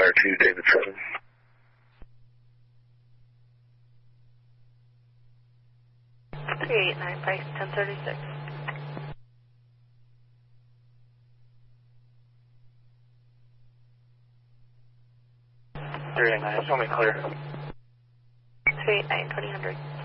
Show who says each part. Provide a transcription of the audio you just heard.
Speaker 1: Tower 2, David 7.
Speaker 2: 389, Pike 1036.
Speaker 3: Show me clear.
Speaker 2: 389, 2000.